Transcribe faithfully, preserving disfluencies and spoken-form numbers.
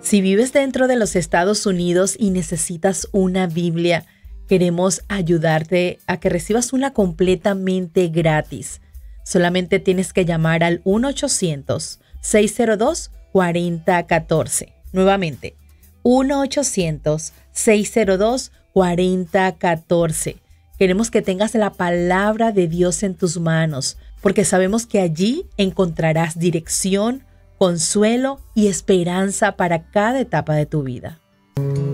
Si vives dentro de los Estados Unidos y necesitas una Biblia, queremos ayudarte a que recibas una completamente gratis. Solamente tienes que llamar al uno ochocientos, seis cero dos, cuatro cero uno cuatro. Nuevamente, uno ochocientos, seis cero dos, cuatro cero uno cuatro. Queremos que tengas la palabra de Dios en tus manos, porque sabemos que allí encontrarás dirección, consuelo y esperanza para cada etapa de tu vida.